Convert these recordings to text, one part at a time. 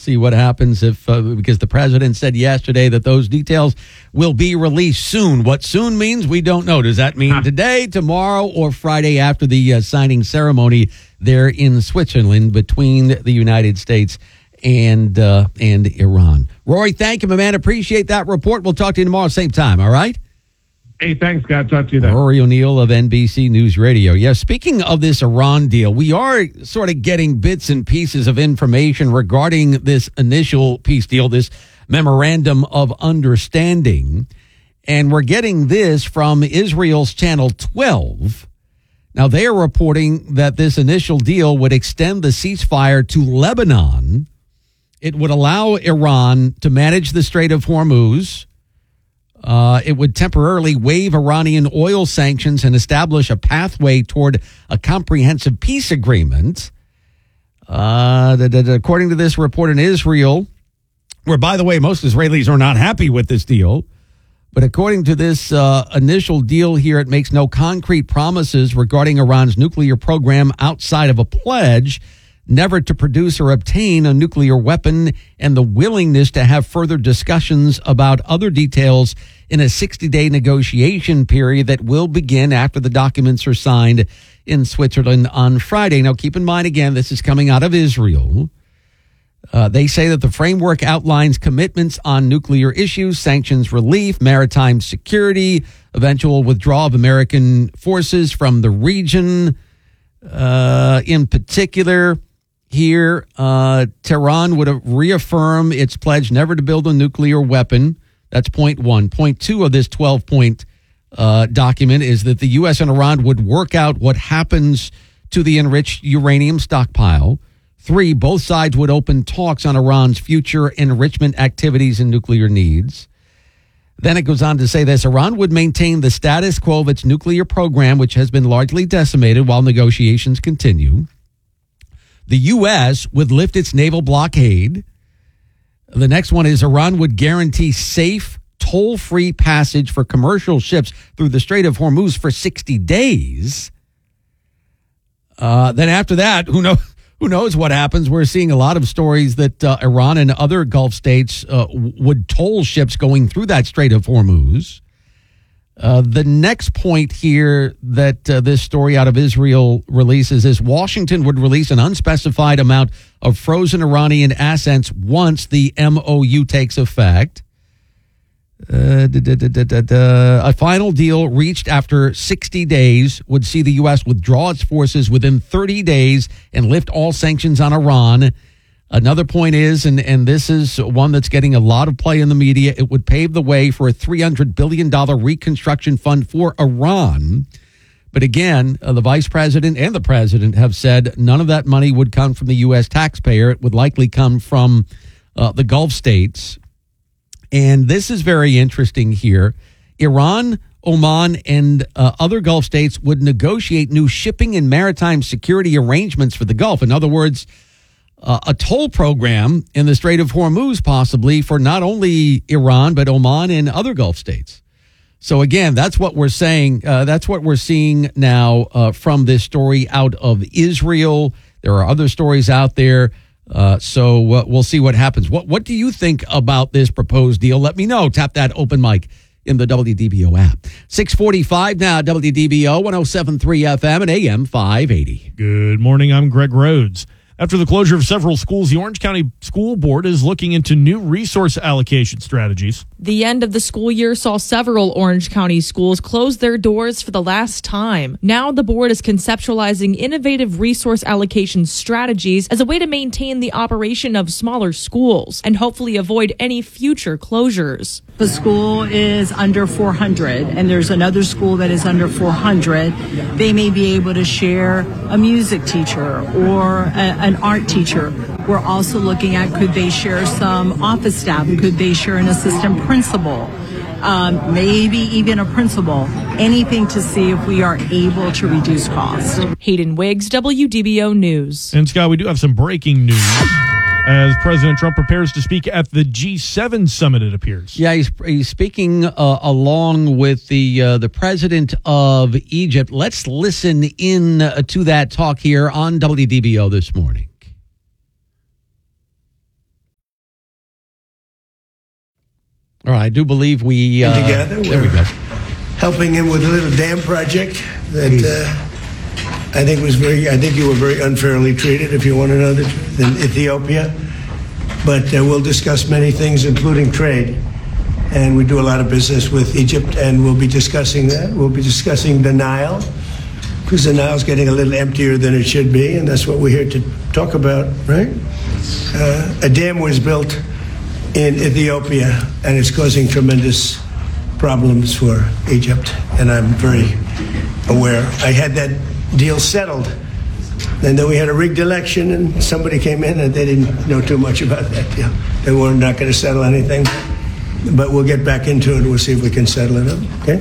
see what happens if because the president said yesterday that those details will be released soon. What soon means, we don't know. Does that mean today, tomorrow, or Friday after the signing ceremony there in Switzerland between the United States and Iran? Rory, thank you, my man. Appreciate that report. We'll talk to you tomorrow, same time, all right? Hey, thanks, Scott. Talk to you then. Rory O'Neill of NBC News Radio. Yeah, speaking of this Iran deal, we are sort of getting bits and pieces of information regarding this initial peace deal, this memorandum of understanding. And we're getting this from Israel's Channel 12. Now, they are reporting that this initial deal would extend the ceasefire to Lebanon. It would allow Iran to manage the Strait of Hormuz. It would temporarily waive Iranian oil sanctions and establish a pathway toward a comprehensive peace agreement. According to this report in Israel, where, by the way, most Israelis are not happy with this deal, but according to this initial deal here, it makes no concrete promises regarding Iran's nuclear program outside of a pledge never to produce or obtain a nuclear weapon and the willingness to have further discussions about other details in a 60-day negotiation period that will begin after the documents are signed in Switzerland on Friday. Now, keep in mind, again, this is coming out of Israel. They say that the framework outlines commitments on nuclear issues, sanctions relief, maritime security, eventual withdrawal of American forces from the region. In particular, here, Tehran would reaffirm its pledge never to build a nuclear weapon. That's point one. Point two of this 12-point document is that the U.S. and Iran would work out what happens to the enriched uranium stockpile. 3, both sides would open talks on Iran's future enrichment activities and nuclear needs. Then it goes on to say this: Iran would maintain the status quo of its nuclear program, which has been largely decimated, while negotiations continue. The U.S. would lift its naval blockade. The next one is Iran would guarantee safe, toll-free passage for commercial ships through the Strait of Hormuz for 60 days. Then after that, who knows what happens? We're seeing a lot of stories that Iran and other Gulf states would toll ships going through that Strait of Hormuz. The next point here that this story out of Israel releases is Washington would release an unspecified amount of frozen Iranian assets once the MOU takes effect. A final deal reached after 60 days would see the U.S. withdraw its forces within 30 days and lift all sanctions on Iran. Another point is, and this is one that's getting a lot of play in the media, it would pave the way for a $300 billion reconstruction fund for Iran. But again, the vice president and the president have said none of that money would come from the U.S. taxpayer. It would likely come from the Gulf states. And this is very interesting here. Iran, Oman, and other Gulf states would negotiate new shipping and maritime security arrangements for the Gulf. In other words, a toll program in the Strait of Hormuz, possibly for not only Iran, but Oman and other Gulf states. So again, that's what we're saying. That's what we're seeing now from this story out of Israel. There are other stories out there. So we'll see what happens. What do you think about this proposed deal? Let me know. Tap that open mic in the WDBO app. 6:45 now, WDBO 107.3 FM and AM 580. Good morning. I'm Greg Rhodes. After the closure of several schools, the Orange County School Board is looking into new resource allocation strategies. The end of the school year saw several Orange County schools close their doors for the last time. Now the board is conceptualizing innovative resource allocation strategies as a way to maintain the operation of smaller schools and hopefully avoid any future closures. The school is under 400 and there's another school that is under 400. They may be able to share a music teacher or an art teacher. We're also looking at, could they share some office staff? Could they share an assistant principal? Maybe even a principal. Anything to see if we are able to reduce costs. Hayden Wiggs, WDBO News. And Scott, we do have some breaking news. As President Trump prepares to speak at the G7 summit, it appears. Yeah, he's speaking along with the president of Egypt. Let's listen in to that talk here on WDBO this morning. All right, I do believe we... together. There we go. Helping him with a little dam project that I think you were very unfairly treated, if you want to know the truth, in Ethiopia. But we'll discuss many things, including trade. And we do a lot of business with Egypt, and we'll be discussing that. We'll be discussing the Nile, because the Nile's getting a little emptier than it should be, and that's what we're here to talk about, right? A dam was built in Ethiopia, and it's causing tremendous problems for Egypt, and I'm very aware. I had that deal settled, and then we had a rigged election, and somebody came in, and they didn't know too much about that deal. They were not going to settle anything, but we'll get back into it, and we'll see if we can settle it up, okay?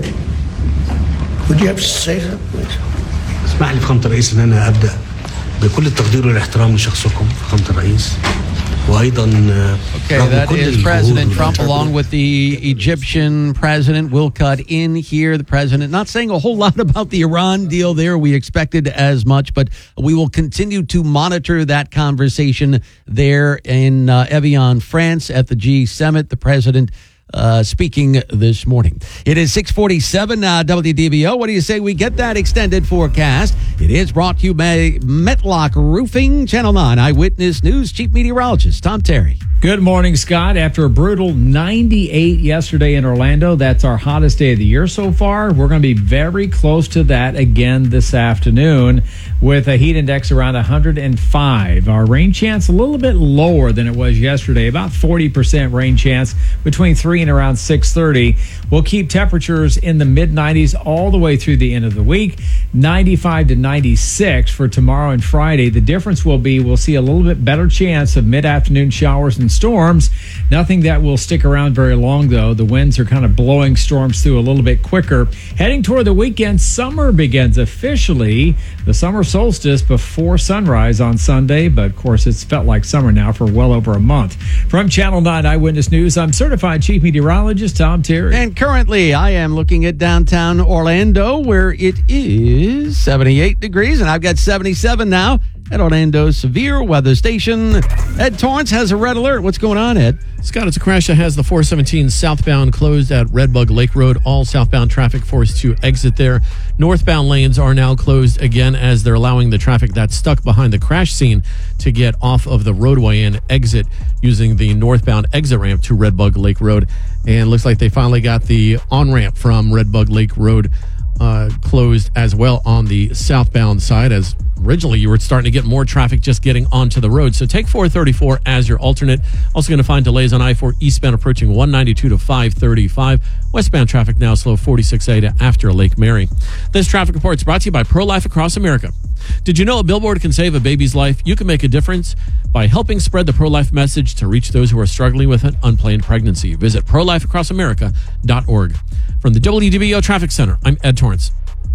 Would you have to say something, please? اسمح لي فخامة الرئيس ان انا ابدا بكل التقدير والاحترام لشخصكم فخامة الرئيس وايضا Okay, that is President Trump along with the Egyptian president. We'll cut in here. The president not saying a whole lot about the Iran deal there. We expected as much, but we will continue to monitor that conversation there in Evian, France at the G7. The president speaking this morning. It is 6:47 WDBO. What do you say we get that extended forecast? It is brought to you by Metlock Roofing, Channel 9 Eyewitness News Chief Meteorologist Tom Terry. Good morning, Scott. After a brutal 98 yesterday in Orlando, that's our hottest day of the year so far. We're going to be very close to that again this afternoon with a heat index around 105. Our rain chance a little bit lower than it was yesterday, about 40% rain chance between 3 and around 6:30. We'll keep temperatures in the mid-90s all the way through the end of the week, 95 to 96 for tomorrow and Friday. The difference will be we'll see a little bit better chance of mid-afternoon showers and storms. Nothing that will stick around very long, though. The winds are kind of blowing storms through a little bit quicker. Heading toward the weekend, summer begins officially. The summer solstice before sunrise on Sunday, but of course it's felt like summer now for well over a month. From Channel 9 Eyewitness News, I'm certified Chief Meteorologist Tom Terry. And currently I am looking at downtown Orlando where it is 78 degrees, and I've got 77 now at Orlando's Severe Weather Station. Ed Torrance has a red alert. What's going on, Ed? Scott, it's a crash that has the 417 southbound closed at Redbug Lake Road. All southbound traffic forced to exit there. Northbound lanes are now closed again as they're allowing the traffic that's stuck behind the crash scene to get off of the roadway and exit using the northbound exit ramp to Redbug Lake Road. And looks like they finally got the on-ramp from Redbug Lake Road closed as well on the southbound side, as originally you were starting to get more traffic just getting onto the road. So take 434 as your alternate. Also going to find delays on I-4 eastbound approaching 192 to 535. Westbound traffic now slow 46A to after Lake Mary. This traffic report is brought to you by Pro-Life Across America. Did you know a billboard can save a baby's life? You can make a difference by helping spread the pro-life message to reach those who are struggling with an unplanned pregnancy. Visit prolifeacrossamerica.org. From the WDBO Traffic Center, I'm Ed Torrance.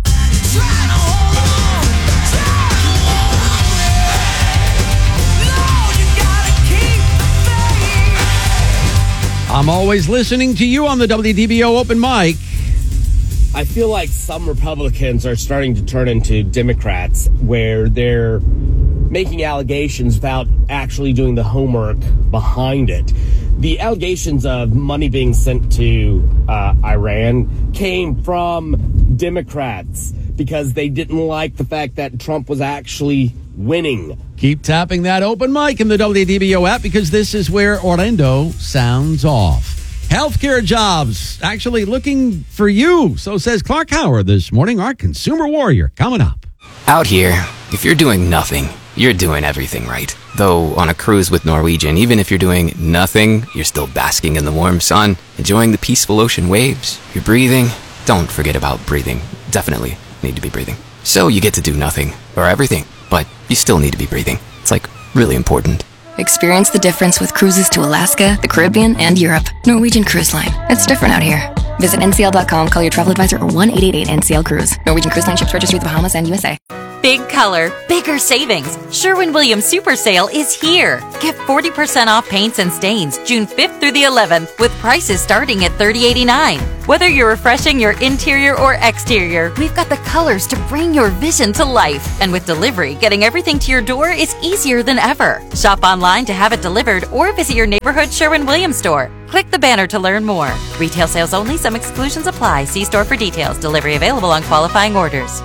I'm always listening to you on the WDBO Open Mic. I feel like some Republicans are starting to turn into Democrats, where they're making allegations without actually doing the homework behind it. The allegations of money being sent to Iran came from Democrats because they didn't like the fact that Trump was actually winning. Keep tapping that open mic in the WDBO app because this is where Orlando sounds off. Healthcare jobs actually looking for you. So says Clark Howard this morning, our consumer warrior, coming up. Out here, if you're doing nothing, you're doing everything right. Though on a cruise with Norwegian, even if you're doing nothing, you're still basking in the warm sun, enjoying the peaceful ocean waves. You're breathing. Don't forget about breathing. Definitely need to be breathing. So you get to do nothing or everything, but you still need to be breathing. It's like really important. Experience the difference with cruises to Alaska, the Caribbean, and Europe. Norwegian Cruise Line. It's different out here. Visit ncl.com, call your travel advisor, or 1-888-NCL-CRUISE. Norwegian Cruise Line ships registry to the Bahamas and USA. Big color, bigger savings. Sherwin-Williams Super Sale is here. Get 40% off paints and stains June 5th through the 11th with prices starting at $30.89. Whether you're refreshing your interior or exterior, we've got the colors to bring your vision to life. And with delivery, getting everything to your door is easier than ever. Shop online to have it delivered or visit your neighborhood Sherwin-Williams store. Click the banner to learn more. Retail sales only. Some exclusions apply. See store for details. Delivery available on qualifying orders.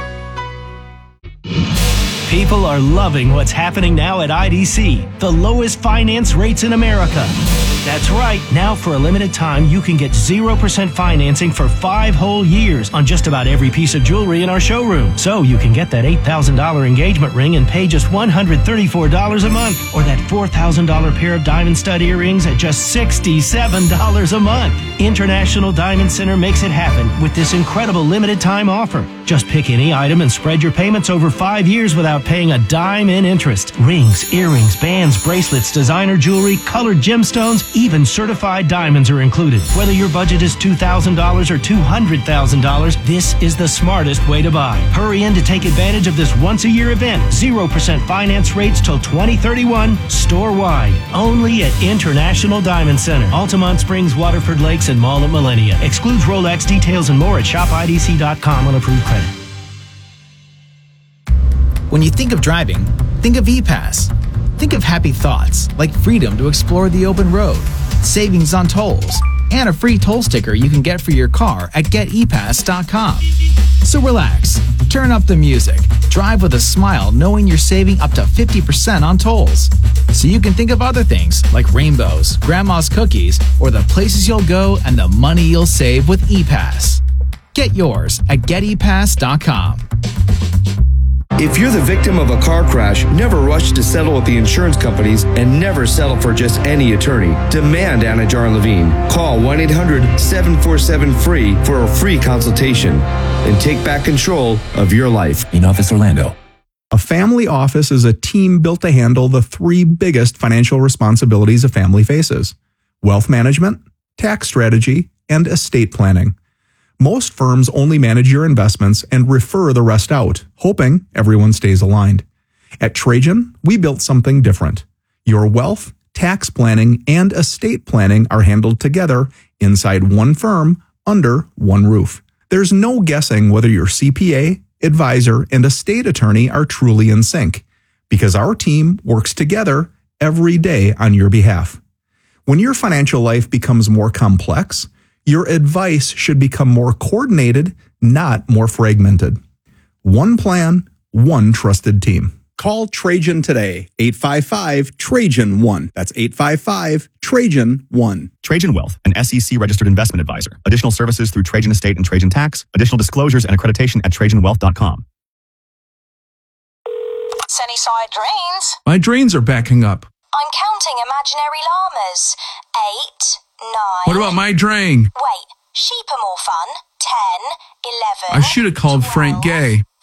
People are loving what's happening now at IDC, the lowest finance rates in America. That's right. Now, for a limited time, you can get 0% financing for 5 whole years on just about every piece of jewelry in our showroom. So you can get that $8,000 engagement ring and pay just $134 a month, or that $4,000 pair of diamond stud earrings at just $67 a month. International Diamond Center makes it happen with this incredible limited time offer. Just pick any item and spread your payments over 5 years without paying a dime in interest. Rings, earrings, bands, bracelets, designer jewelry, colored gemstones, even certified diamonds are included. Whether your budget is $2,000 or $200,000, this is the smartest way to buy. Hurry in to take advantage of this once-a-year event. 0% finance rates till 2031, store-wide. Only at International Diamond Center. Altamont Springs, Waterford Lakes, and Mall at Millennia. Excludes Rolex. Details and more at shopidc.com on approved credit. When you think of driving, think of ePass. Think of happy thoughts like freedom to explore the open road, savings on tolls, and a free toll sticker you can get for your car at getepass.com. So relax, turn up the music, drive with a smile knowing you're saving up to 50% on tolls. So you can think of other things like rainbows, grandma's cookies, or the places you'll go and the money you'll save with ePass. Get yours at getepass.com. If you're the victim of a car crash, never rush to settle with the insurance companies and never settle for just any attorney. Demand Anna Jar Levine. Call 1-800-747-FREE for a free consultation and take back control of your life. In Office Orlando. A family office is a team built to handle the 3 biggest financial responsibilities a family faces: wealth management, tax strategy, and estate planning. Most firms only manage your investments and refer the rest out, hoping everyone stays aligned. At Trajan, we built something different. Your wealth, tax planning, and estate planning are handled together inside one firm under one roof. There's no guessing whether your CPA, advisor, and estate attorney are truly in sync, because our team works together every day on your behalf. When your financial life becomes more complex, your advice should become more coordinated, not more fragmented. One plan, one trusted team. Call Trajan today, 855-TRAJAN-1. That's 855-TRAJAN-1. Trajan Wealth, an SEC-registered investment advisor. Additional services through Trajan Estate and Trajan Tax. Additional disclosures and accreditation at TrajanWealth.com. Sunnyside drains. My drains are backing up. I'm counting imaginary llamas. 8, 9. What about my drain? Wait, sheep are more fun. 10, 11. I should have called 12, Frank Gay. 13.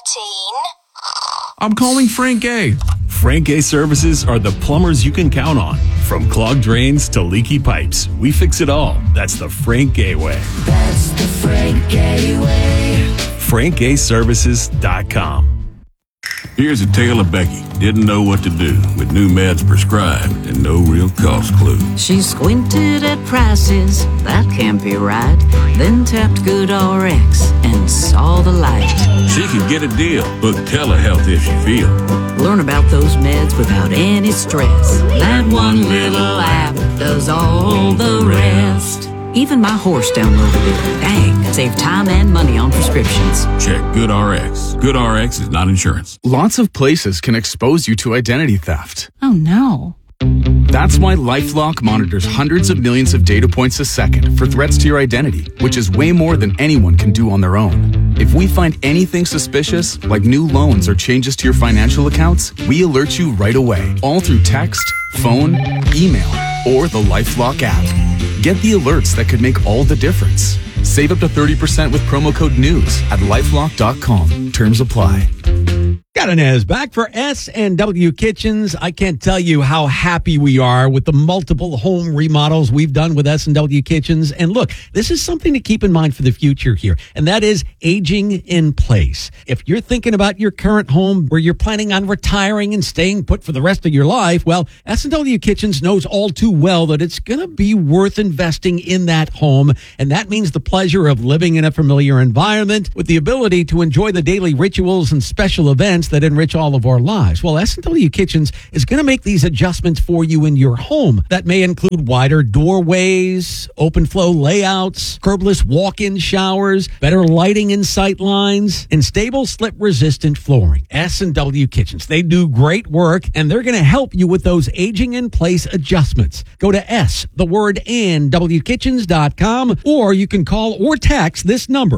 I'm calling Frank Gay. Frank Gay Services are the plumbers you can count on. From clogged drains to leaky pipes, we fix it all. That's the Frank Gay way. That's the Frank Gay way. FrankGayServices.com. Here's a tale of Becky. Didn't know what to do with new meds prescribed and no real cost clue. She squinted at prices, that can't be right. Then tapped GoodRx and saw the light. She could get a deal. Book telehealth if she feel. Learn about those meds without any stress. That one little app does all the rest. Even my horse downloaded it. Dang, save time and money on prescriptions. Check GoodRx. GoodRx is not insurance. Lots of places can expose you to identity theft. Oh no. That's why LifeLock monitors hundreds of millions of data points a second for threats to your identity, which is way more than anyone can do on their own. If we find anything suspicious, like new loans or changes to your financial accounts, we alert you right away, all through text, phone, email, or the LifeLock app. Get the alerts that could make all the difference. Save up to 30% with promo code NEWS at LifeLock.com. Terms apply. Got Inez back for S&W Kitchens. I can't tell you how happy we are with the multiple home remodels we've done with S&W Kitchens. And look, this is something to keep in mind for the future here, and that is aging in place. If you're thinking about your current home where you're planning on retiring and staying put for the rest of your life, well, S&W Kitchens knows all too well that it's going to be worth investing in that home. And that means the pleasure of living in a familiar environment with the ability to enjoy the daily rituals and special events that that enrich all of our lives. Well, S&W Kitchens is going to make these adjustments for you in your home. That may include wider doorways, open flow layouts, curbless walk-in showers, better lighting in sight lines, and stable slip-resistant flooring. S&W Kitchens, they do great work, and they're going to help you with those aging-in-place adjustments. Go to WKitchens.com, or you can call or text this number,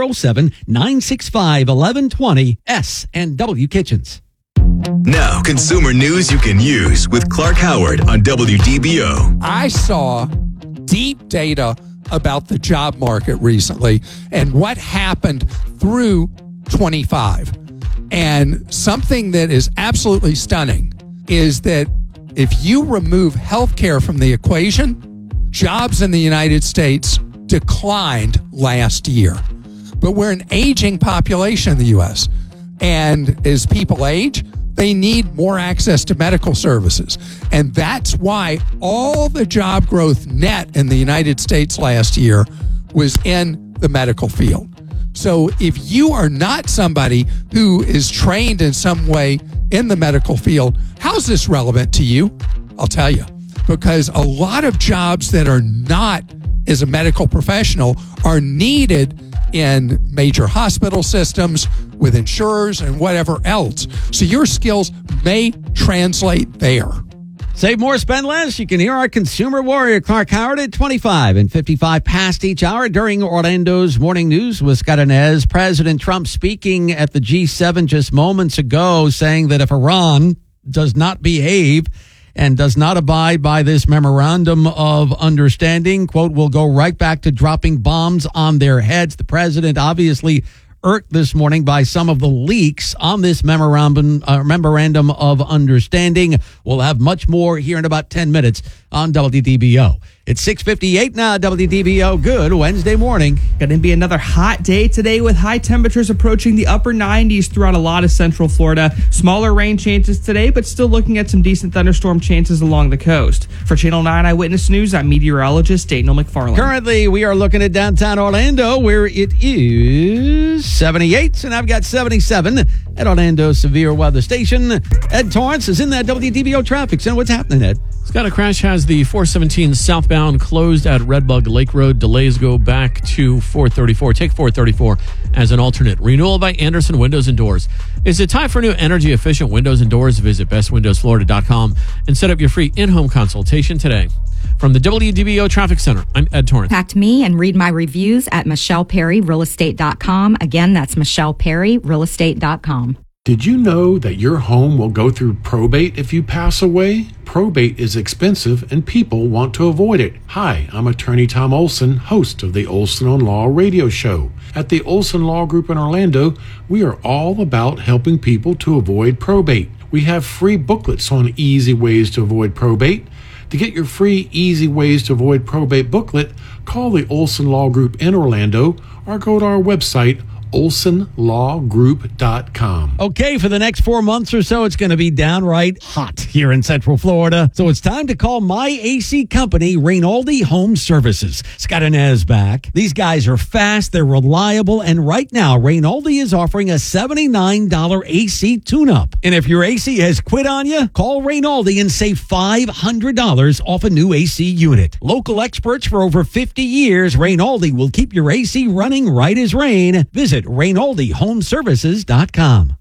407-965-1120, S&W Kitchens. Now, consumer news you can use with Clark Howard on WDBO. I saw deep data about the job market recently and what happened through 25. And something that is absolutely stunning is that if you remove healthcare from the equation, jobs in the United States declined last year. But we're an aging population in the U.S. And as people age, they need more access to medical services. And that's why all the job growth net in the United States last year was in the medical field. So if you are not somebody who is trained in some way in the medical field, how's this relevant to you? I'll tell you. Because a lot of jobs that are not as a medical professional are needed in major hospital systems with insurers and whatever else. So your skills may translate there. Save more, spend less. You can hear our consumer warrior, Clark Howard, at 25 and 55 past each hour during Orlando's Morning News with Scott Inez. President Trump speaking at the G7 just moments ago, saying that if Iran does not behave and does not abide by this memorandum of understanding, quote, we'll go right back to dropping bombs on their heads. The president obviously irked this morning by some of the leaks on this memorandum of understanding. We'll have much more here in about 10 minutes on WDBO. It's 6:58 now, WDBO. Good Wednesday morning. Going to be another hot day today with high temperatures approaching the upper 90s throughout a lot of central Florida. Smaller rain chances today, but still looking at some decent thunderstorm chances along the coast. For Channel 9 Eyewitness News, I'm meteorologist Daniel McFarland. Currently, we are looking at downtown Orlando, where it is 78, and I've got 77 at Orlando Severe Weather Station. Ed Torrance is in that WDBO traffic center. What's happening, Ed? Scott, a crash has the 417 southbound closed at Redbug Lake Road. Delays go back to 434. Take 434 as an alternate. Renewal by Anderson Windows and Doors. Is it time for new energy-efficient windows and doors? Visit bestwindowsflorida.com and set up your free in-home consultation today. From the WDBO Traffic Center, I'm Ed Torrance. Contact me and read my reviews at MichellePerryRealEstate.com. Again, that's MichellePerryRealEstate.com. Did you know that your home will go through probate if you pass away? Probate is expensive and people want to avoid it. Hi, I'm attorney Tom Olson, host of the Olson on Law radio show. At the Olson Law Group in Orlando, we are all about helping people to avoid probate. We have free booklets on easy ways to avoid probate. To get your free Easy Ways to Avoid Probate booklet, call the Olson Law Group in Orlando or go to our website, olsonlawgroup.com. Okay, for the next 4 months or so, it's going to be downright hot here in Central Florida. So it's time to call my AC company, Rainaldi Home Services. Scott Inez back. These guys are fast, they're reliable, and right now, Rainaldi is offering a $79 AC tune-up. And if your AC has quit on you, call Rainaldi and save $500 off a new AC unit. Local experts for over 50 years, Rainaldi will keep your AC running right as rain. Visit RainaldiHomeservices.com.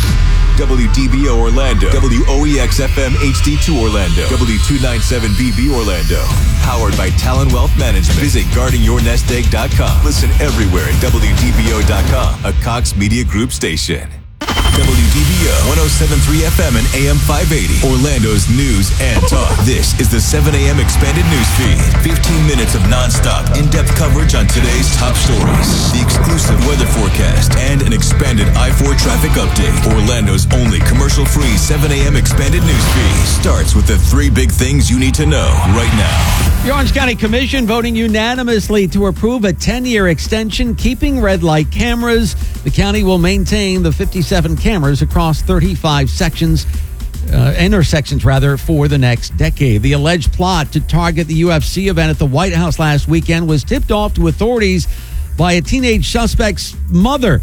WDBO Orlando, WOEX FM HD2 Orlando, W297BB Orlando. Powered by Talon Wealth Management. Visit guardingyournestegg.com. Listen everywhere at WDBO.com, a Cox Media Group station. WDBO 107.3 FM and AM 580. Orlando's news and talk. This is the 7 a.m. expanded news feed. 15 minutes of nonstop, in-depth coverage on today's top stories. The exclusive weather forecast and an expanded I-4 traffic update. Orlando's only commercial-free 7 a.m. expanded news feed starts with the 3 big things you need to know right now. The Orange County Commission voting unanimously to approve a 10-year extension, keeping red light cameras. The county will maintain the 57 cameras across 35 intersections for the next decade. The alleged plot to target the UFC event at the White House last weekend was tipped off to authorities by a teenage suspect's mother.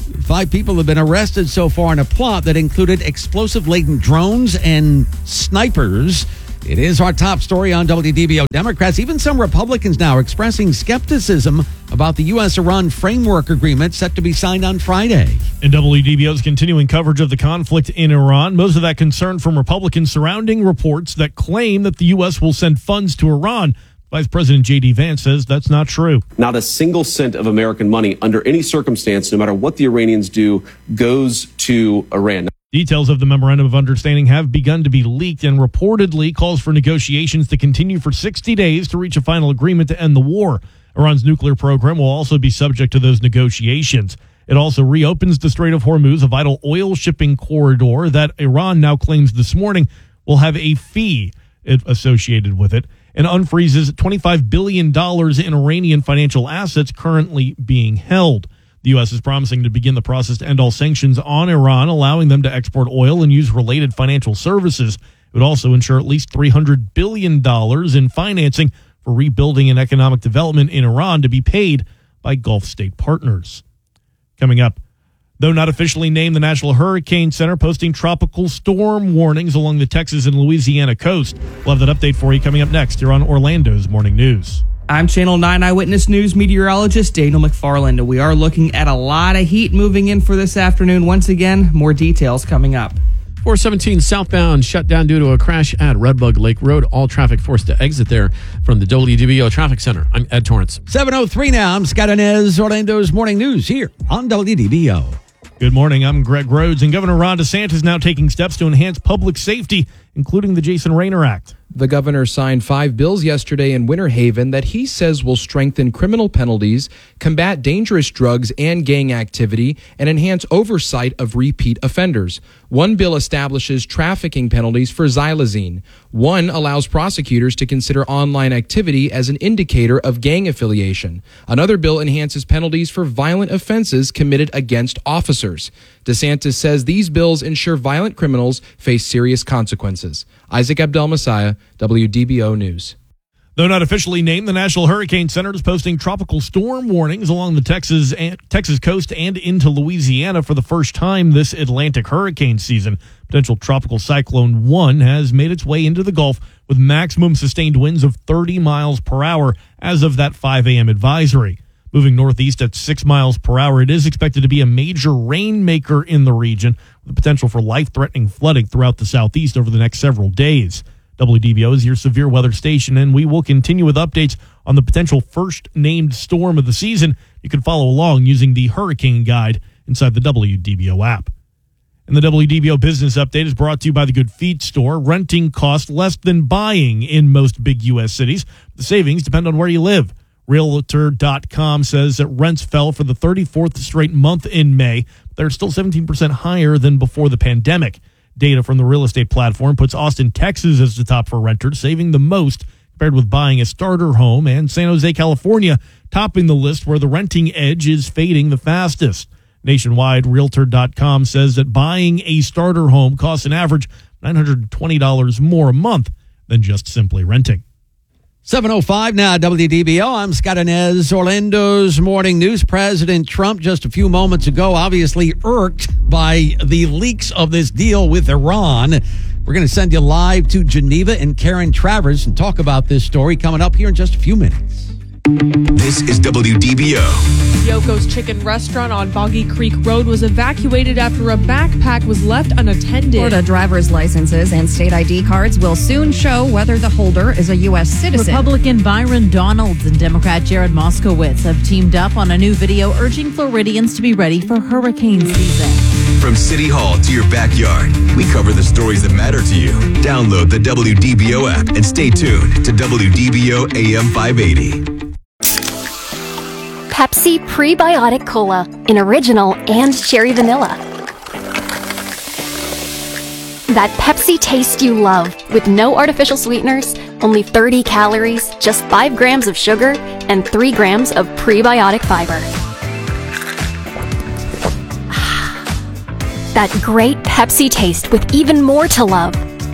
5 people have been arrested so far in a plot that included explosive-laden drones and snipers. It is our top story on WDBO. Democrats, even some Republicans now, are expressing skepticism about the U.S.-Iran framework agreement set to be signed on Friday. In WDBO's continuing coverage of the conflict in Iran, most of that concern from Republicans surrounding reports that claim that the U.S. will send funds to Iran. Vice President J.D. Vance says that's not true. Not a single cent of American money under any circumstance, no matter what the Iranians do, goes to Iran. Details of the Memorandum of Understanding have begun to be leaked and reportedly calls for negotiations to continue for 60 days to reach a final agreement to end the war. Iran's nuclear program will also be subject to those negotiations. It also reopens the Strait of Hormuz, a vital oil shipping corridor that Iran now claims this morning will have a fee associated with it, and unfreezes $25 billion in Iranian financial assets currently being held. The U.S. is promising to begin the process to end all sanctions on Iran, allowing them to export oil and use related financial services. It would also ensure at least $300 billion in financing for rebuilding and economic development in Iran to be paid by Gulf state partners. Coming up, though not officially named, the National Hurricane Center posting tropical storm warnings along the Texas and Louisiana coast. We'll have that update for you coming up next here on Orlando's Morning News. I'm Channel 9 Eyewitness News meteorologist Daniel McFarland. We are looking at a lot of heat moving in for this afternoon. Once again, more details coming up. 417 southbound shut down due to a crash at Redbug Lake Road. All traffic forced to exit there from the WDBO Traffic Center. I'm Ed Torrance. 7:03 now. I'm Scott Inez, Orlando's Morning News here on WDBO. Good morning. I'm Greg Rhodes, and Governor Ron DeSantis is now taking steps to enhance public safety, including the Jason Rayner Act. The governor signed 5 bills yesterday in Winter Haven that he says will strengthen criminal penalties, combat dangerous drugs and gang activity, and enhance oversight of repeat offenders. One bill establishes trafficking penalties for xylazine. One allows prosecutors to consider online activity as an indicator of gang affiliation. Another bill enhances penalties for violent offenses committed against officers. DeSantis says these bills ensure violent criminals face serious consequences. Isaac Abdel-Messiah, WDBO News. Though not officially named, the National Hurricane Center is posting tropical storm warnings along the Texas coast and into Louisiana for the first time this Atlantic hurricane season. Potential tropical cyclone 1 has made its way into the Gulf with maximum sustained winds of 30 miles per hour as of that 5 a.m. advisory. Moving northeast at 6 miles per hour, it is expected to be a major rainmaker in the region with the potential for life-threatening flooding throughout the southeast over the next several days. WDBO is your severe weather station, and we will continue with updates on the potential first named storm of the season. You can follow along using the Hurricane Guide inside the WDBO app. And the WDBO Business Update is brought to you by the Good Feet Store. Renting costs less than buying in most big U.S. cities. The savings depend on where you live. Realtor.com says that rents fell for the 34th straight month in May. They're still 17% higher than before the pandemic. Data from the real estate platform puts Austin, Texas as the top for renters, saving the most compared with buying a starter home, and San Jose, California, topping the list where the renting edge is fading the fastest. Nationwide, Realtor.com says that buying a starter home costs an average $920 more a month than just simply renting. 7:05 now, WDBO. I'm Scott Inez, Orlando's Morning News. President Trump, just a few moments ago, obviously irked by the leaks of this deal with Iran. We're going to send you live to Geneva and Karen Travers and talk about this story coming up here in just a few minutes. This is WDBO. Yoko's Chicken Restaurant on Boggy Creek Road was evacuated after a backpack was left unattended. Florida driver's licenses and state ID cards will soon show whether the holder is a U.S. citizen. Republican Byron Donalds and Democrat Jared Moskowitz have teamed up on a new video urging Floridians to be ready for hurricane season. From City Hall to your backyard, we cover the stories that matter to you. Download the WDBO app and stay tuned to WDBO AM 580. Pepsi Prebiotic Cola in original and cherry vanilla. That Pepsi taste you love with no artificial sweeteners, only 30 calories, just 5 grams of sugar, and 3 grams of prebiotic fiber. That great Pepsi taste with even more to love.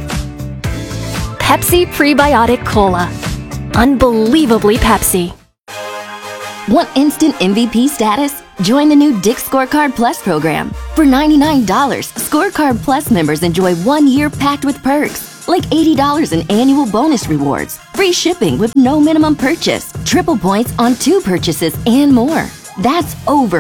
Pepsi Prebiotic Cola. Unbelievably Pepsi. Want instant MVP status? Join the new Dick's Scorecard Plus program. For $99, Scorecard Plus members enjoy 1 year packed with perks, like $80 in annual bonus rewards, free shipping with no minimum purchase, triple points on 2 purchases, and more. That's over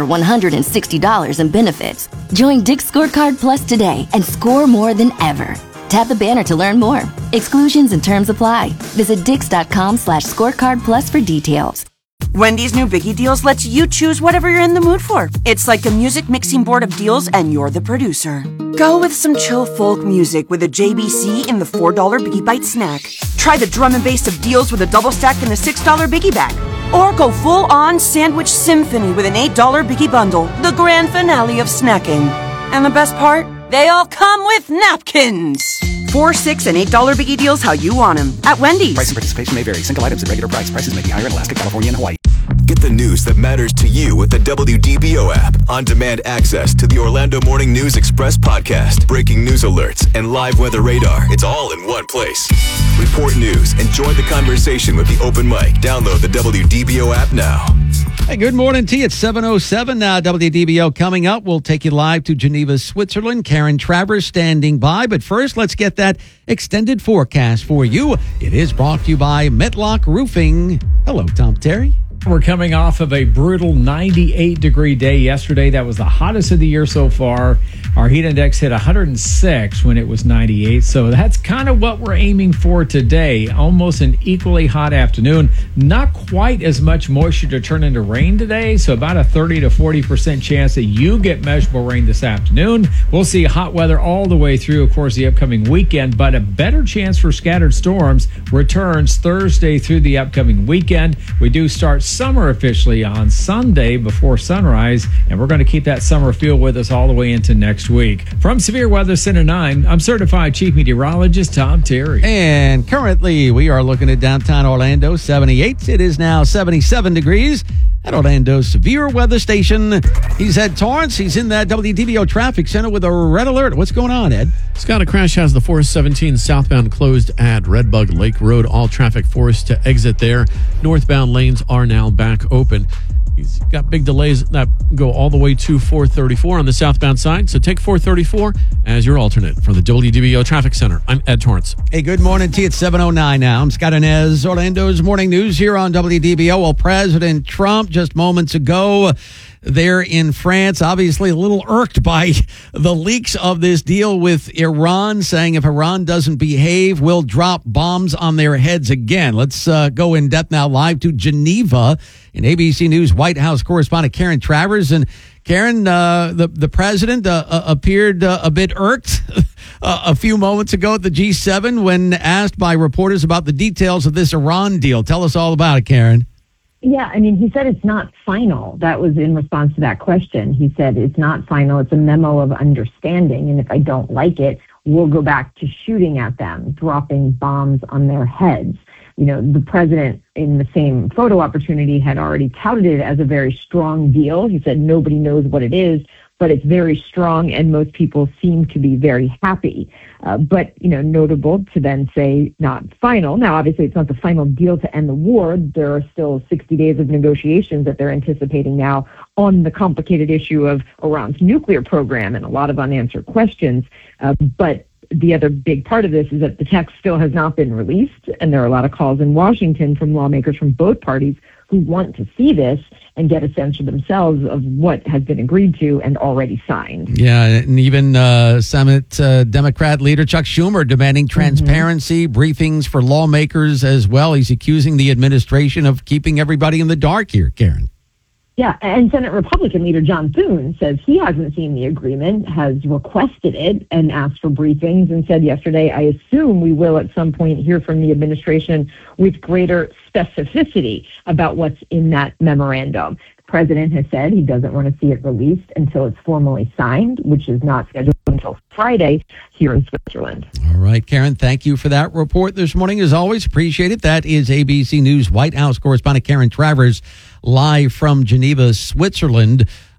$160 in benefits. Join Dick's Scorecard Plus today and score more than ever. Tap the banner to learn more. Exclusions and terms apply. Visit dix.com/scorecard plus for details. Wendy's new Biggie Deals lets you choose whatever you're in the mood for. It's like a music mixing board of deals and you're the producer. Go with some chill folk music with a JBC in the $4 Biggie Bite snack. Try the drum and bass of deals with a double stack in the $6 Biggie Bag. Or go full-on sandwich symphony with an $8 Biggie Bundle, the grand finale of snacking. And the best part? They all come with napkins. $4, $6, and $8 Biggie Deals how you want them at Wendy's. Price and participation may vary. Single items at regular price. Prices may be higher in Alaska, California, and Hawaii. Get the news that matters to you with the WDBO app. On-demand access to the Orlando Morning News Express podcast, breaking news alerts, and live weather radar. It's all in one place. Report news and join the conversation with the open mic. Download the WDBO app now. Hey, good morning to you. It's 7:07 now. WDBO coming up. We'll take you live to Geneva, Switzerland. Karen Travers standing by. But first, let's get that extended forecast for you. It is brought to you by Metlock Roofing. Hello, Tom Terry. We're coming off of a brutal 98-degree day yesterday. That was the hottest of the year so far. Our heat index hit 106 when it was 98. So that's kind of what we're aiming for today. Almost an equally hot afternoon. Not quite as much moisture to turn into rain today. So about a 30 to 40% chance that you get measurable rain this afternoon. We'll see hot weather all the way through, of course, the upcoming weekend. But a better chance for scattered storms returns Thursday through the upcoming weekend. We do start summer officially on Sunday before sunrise, and we're going to keep that summer feel with us all the way into next week. From Severe Weather Center 9, I'm certified chief meteorologist Tom Terry. And currently we are looking at downtown Orlando, 78. It is now 77 degrees at Orlando's Severe Weather Station. He's Ed Torrance. He's in that WDBO Traffic Center with a red alert. What's going on, Ed? Scott, a crash has the 417 southbound closed at Redbug Lake Road. All traffic forced to exit there. Northbound lanes are now back open. He's got big delays that go all the way to 434 on the southbound side. So take 434 as your alternate. From the WDBO Traffic Center, I'm Ed Torrance. Hey, good morning to you. It's 7:09 now. I'm Scott Inez, Orlando's Morning News here on WDBO. Well, President Trump just moments ago there in France, obviously a little irked by the leaks of this deal with Iran, saying if Iran doesn't behave, we'll drop bombs on their heads again. Let's go in depth now live to Geneva in ABC News White House correspondent Karen Travers. And Karen, the president appeared a bit irked a few moments ago at the G7 when asked by reporters about the details of this Iran deal. Tell us all about it, Karen. Yeah, I mean, he said it's not final. That was in response to that question. He said it's not final. It's a memo of understanding. And if I don't like it, we'll go back to shooting at them, dropping bombs on their heads. You know, the president in the same photo opportunity had already touted it as a very strong deal. He said nobody knows what it is, but it's very strong and most people seem to be very happy. But, you know, notable to then say not final. Now, obviously, it's not the final deal to end the war. There are still 60 days of negotiations that they're anticipating now on the complicated issue of Iran's nuclear program and a lot of unanswered questions. But the other big part of this is that the text still has not been released, and there are a lot of calls in Washington from lawmakers from both parties who want to see this and get a sense for themselves of what has been agreed to and already signed. Yeah, and even Senate Democrat leader Chuck Schumer demanding transparency, briefings for lawmakers as well. He's accusing the administration of keeping everybody in the dark here, Karen. Yeah, and Senate Republican leader John Thune says he hasn't seen the agreement, has requested it, and asked for briefings, and said yesterday, I assume we will at some point hear from the administration with greater specificity about what's in that memorandum. The president has said he doesn't want to see it released until it's formally signed, which is not scheduled until Friday here in Switzerland. All right, Karen, thank you for that report this morning. As always, appreciate it. That is ABC News White House correspondent Karen Travers live from Geneva, Switzerland.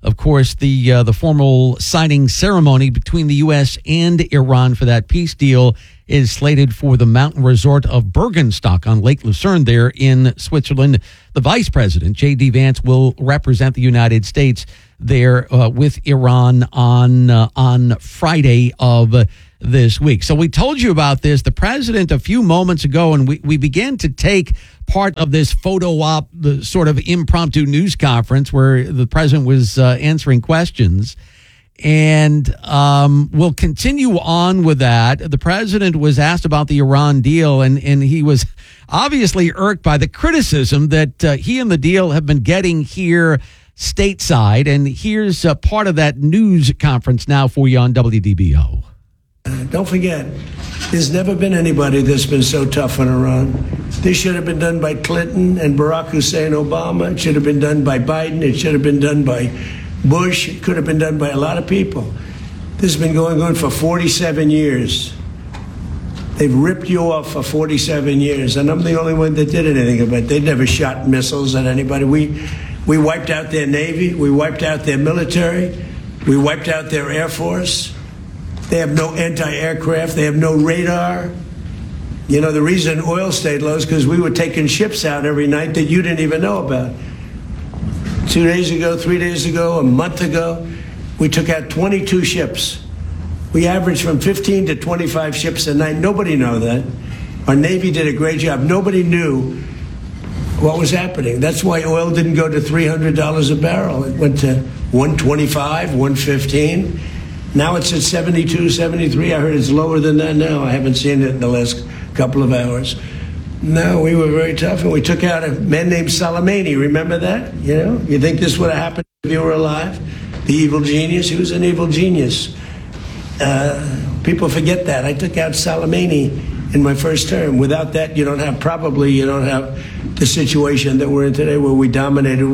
Of course, the formal signing ceremony between the U.S. and Iran for that peace deal is slated for the mountain resort of Bergenstock on Lake Lucerne there in Switzerland. The vice president, J.D. Vance, will represent the United States there with Iran on Friday of this week. So we told you about this. The president a few moments ago, and we began to take part of this photo op, the sort of impromptu news conference where the president was answering questions. And we'll continue on with that. The president was asked about the Iran deal, and he was obviously irked by the criticism that he and the deal have been getting here stateside. And here's part of that news conference now for you on WDBO. Don't forget, there's never been anybody that's been so tough on Iran. This should have been done by Clinton and Barack Hussein Obama. It should have been done by Biden. It should have been done by Bush. It could have been done by a lot of people. This has been going on for 47 years. They've ripped you off for 47 years, and I'm the only one that did anything about it. They never shot missiles at anybody. We wiped out their Navy. We wiped out their military. We wiped out their Air Force. They have no anti-aircraft. They have no radar. You know, the reason oil stayed low is because we were taking ships out every night that you didn't even know about. 2 days ago, 3 days ago, a month ago, we took out 22 ships. We averaged from 15 to 25 ships a night. Nobody knew that. Our Navy did a great job. Nobody knew what was happening. That's why oil didn't go to $300 a barrel. It went to $125, $115. Now it's at 72, 73. I heard it's lower than that now. I haven't seen it in the last couple of hours. No, we were very tough, and we took out a man named Soleimani. Remember that? You know, you think this would have happened if you were alive? The evil genius? He was an evil genius. People forget that. I took out Soleimani in my first term. Without that, you don't have the situation that we're in today where we dominated.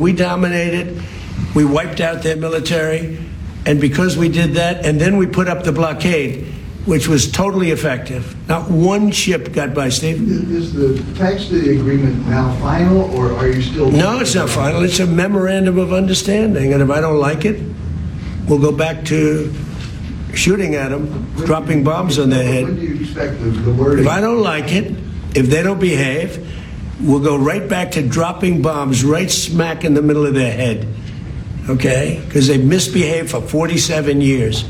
We wiped out their military. And because we did that, and then we put up the blockade, which was totally effective. Not one ship got by, Steve. Is the text of the agreement now final, or are you still... No, it's not final. It's a memorandum of understanding. And if I don't like it, we'll go back to shooting at them, dropping bombs on their head. When do you expect the wording? If I don't like it, if they don't behave, we'll go right back to dropping bombs right smack in the middle of their head. Okay? Because they've misbehaved for 47 years.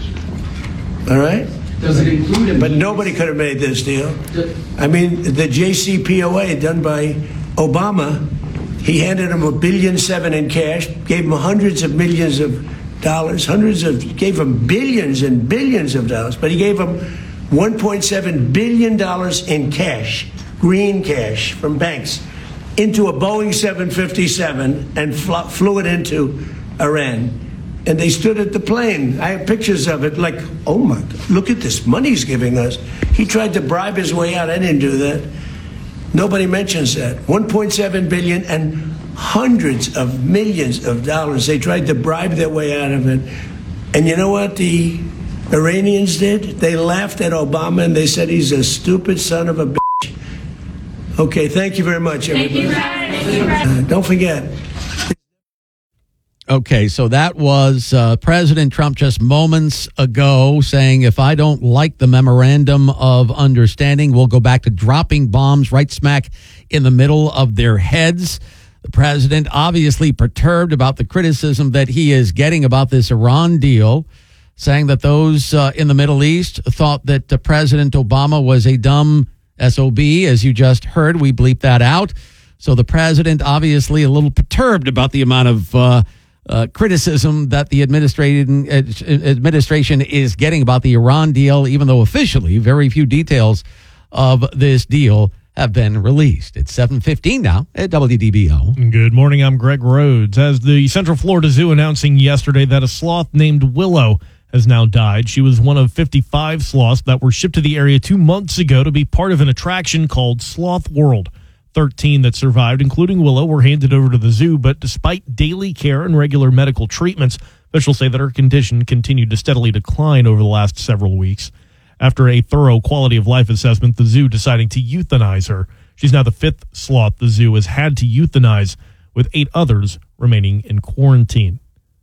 All right? Does it include... But nobody could have made this deal. I mean, the JCPOA done by Obama, he handed him $1.7 billion in cash, gave him hundreds of millions of dollars, gave him billions and billions of dollars, but he gave him $1.7 billion in cash, green cash from banks, into a Boeing 757 and flew it into Iran. And they stood at the plane. I have pictures of it, like, oh my God, look at this money he's giving us. He tried to bribe his way out. I didn't do that. Nobody mentions that. $1.7 billion and hundreds of millions of dollars. They tried to bribe their way out of it. And you know what the Iranians did? They laughed at Obama and they said he's a stupid son of a bitch. Okay, thank you very much, everybody. Don't forget. Okay, so that was President Trump just moments ago saying, if I don't like the memorandum of understanding, we'll go back to dropping bombs right smack in the middle of their heads. The president obviously perturbed about the criticism that he is getting about this Iran deal, saying that those in the Middle East thought that President Obama was a dumb SOB, as you just heard. We bleeped that out. So the president obviously a little perturbed about the amount of criticism that the administration is getting about the Iran deal, even though officially very few details of this deal have been released. It's 7:15 now at WDBO. Good morning. I'm Greg Rhodes. As the Central Florida Zoo announcing yesterday that a sloth named Willow has now died. She was one of 55 sloths that were shipped to the area 2 months ago to be part of an attraction called Sloth World. 13 that survived, including Willow, were handed over to the zoo, but despite daily care and regular medical treatments, officials say that her condition continued to steadily decline over the last several weeks. After a thorough quality of life assessment, the zoo deciding to euthanize her. She's now the 5th sloth the zoo has had to euthanize, with 8 others remaining in quarantine.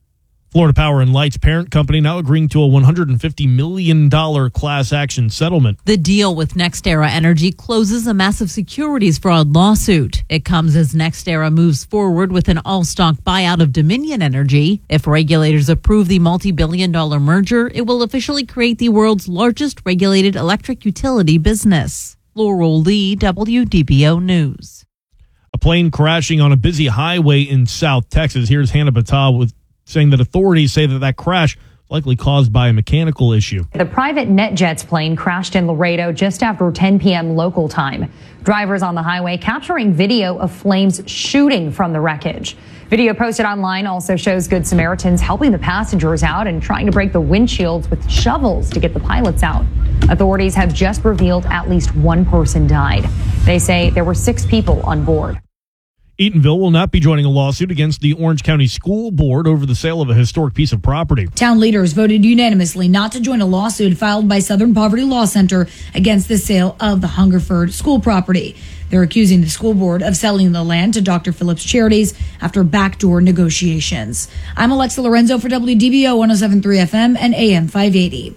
Florida Power and Light's parent company now agreeing to a $150 million class action settlement. The deal with NextEra Energy closes a massive securities fraud lawsuit. It comes as NextEra moves forward with an all-stock buyout of Dominion Energy. If regulators approve the multi-billion-dollar merger, it will officially create the world's largest regulated electric utility business. Laurel Lee, WDBO News. A plane crashing on a busy highway in South Texas. Here's Hannah Battah saying that authorities say that crash likely caused by a mechanical issue. The private NetJets plane crashed in Laredo just after 10 p.m. local time. Drivers on the highway capturing video of flames shooting from the wreckage. Video posted online also shows Good Samaritans helping the passengers out and trying to break the windshields with shovels to get the pilots out. Authorities have just revealed at least one person died. They say there were 6 people on board. Eatonville will not be joining a lawsuit against the Orange County School Board over the sale of a historic piece of property. Town leaders voted unanimously not to join a lawsuit filed by Southern Poverty Law Center against the sale of the Hungerford school property. They're accusing the school board of selling the land to Dr. Phillips Charities after backdoor negotiations. I'm Alexa Lorenzo for WDBO 107.3 FM and AM 580.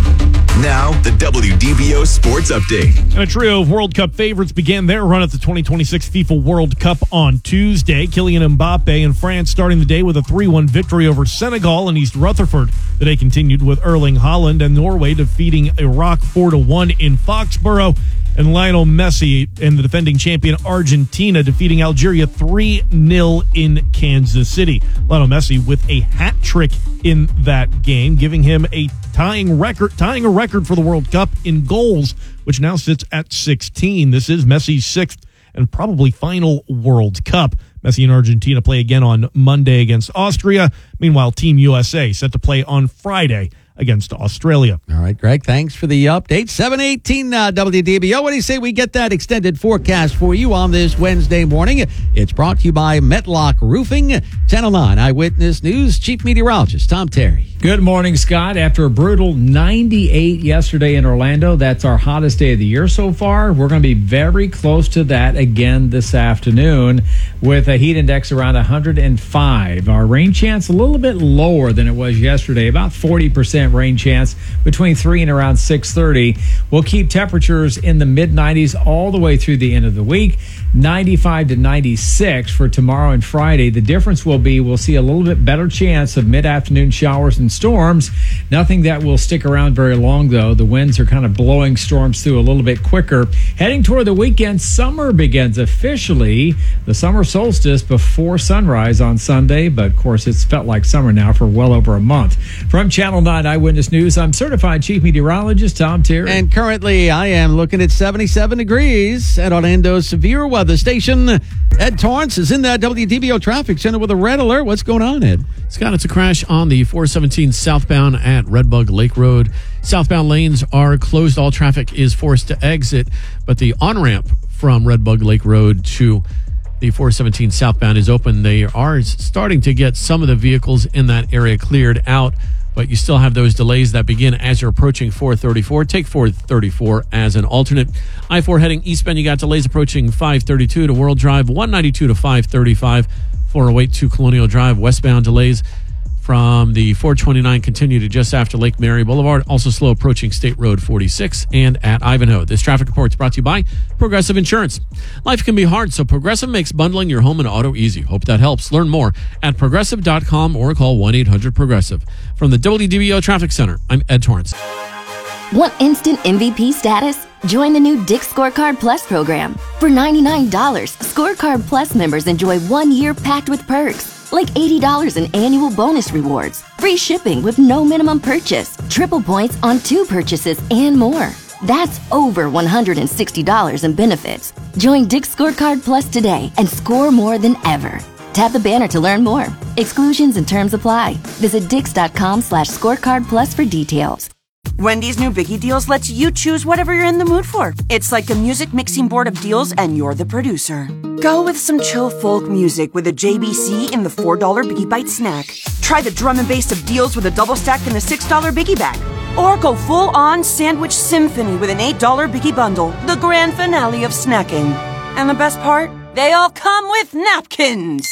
Now, the WDBO Sports Update. And a trio of World Cup favorites began their run at the 2026 FIFA World Cup on Tuesday. Kylian Mbappe and France starting the day with a 3-1 victory over Senegal and East Rutherford. The day continued with Erling Haaland and Norway defeating Iraq 4-1 in Foxborough. And Lionel Messi and the defending champion Argentina defeating Algeria 3-0 in Kansas City. Lionel Messi with a hat trick in that game, giving him a tying a record for the World Cup in goals, which now sits at 16. This is Messi's 6th and probably final World Cup. Messi and Argentina play again on Monday against Austria. Meanwhile, Team USA set to play on Friday against Australia. All right, Greg, thanks for the update. 7:18 WDBO. What do you say we get that extended forecast for you on this Wednesday morning? It's brought to you by Metlock Roofing. Channel 9 Eyewitness News Chief Meteorologist Tom Terry. Good morning, Scott. After a brutal 98 yesterday in Orlando, that's our hottest day of the year so far. We're going to be very close to that again this afternoon with a heat index around 105. Our rain chance a little bit lower than it was yesterday, about 40% rain chance between 3 and around 6:30. We'll keep temperatures in the mid-90s all the way through the end of the week. 95 to 96 for tomorrow and Friday. The difference will be we'll see a little bit better chance of mid-afternoon showers and storms. Nothing that will stick around very long, though. The winds are kind of blowing storms through a little bit quicker. Heading toward the weekend, summer begins officially. The summer solstice before sunrise on Sunday, but of course it's felt like summer now for well over a month. From Channel 9 Eyewitness News, I'm certified chief meteorologist Tom Terry. And currently I am looking at 77 degrees at Orlando's severe weather station. Ed Torrance is in that WDBO traffic center with a red alert. What's going on, Ed? Scott, it's a crash on the 417 southbound at Redbug Lake Road. Southbound lanes are closed. All traffic is forced to exit, but the on-ramp from Redbug Lake Road to the 417 southbound is open. They are starting to get some of the vehicles in that area cleared out, but you still have those delays that begin as you're approaching 434. Take 434 as an alternate. I-4 heading eastbound, you got delays approaching 532 to World Drive, 192 to 535, 408 to Colonial Drive. Westbound delays from the 429 continue to just after Lake Mary Boulevard. Also slow approaching State Road 46 and at Ivanhoe. This traffic report is brought to you by Progressive Insurance. Life can be hard, so Progressive makes bundling your home and auto easy. Hope that helps. Learn more at Progressive.com or call 1-800-PROGRESSIVE. From the WDBO Traffic Center, I'm Ed Torrance. Want instant MVP status? Join the new Dick's Scorecard Plus program. For $99, Scorecard Plus members enjoy 1 year packed with perks, like $80 in annual bonus rewards, free shipping with no minimum purchase, triple points on 2 purchases, and more. That's over $160 in benefits. Join Dick's Scorecard Plus today and score more than ever. Tap the banner to learn more. Exclusions and terms apply. Visit Dix.com/scorecardplus for details. Wendy's new Biggie Deals lets you choose whatever you're in the mood for. It's like a music mixing board of deals and you're the producer. Go with some chill folk music with a JBC in the $4 Biggie Bite snack. Try the drum and bass of deals with a double stack in the $6 Biggie Bag. Or go full-on sandwich symphony with an $8 Biggie Bundle, the grand finale of snacking. And the best part? They all come with napkins.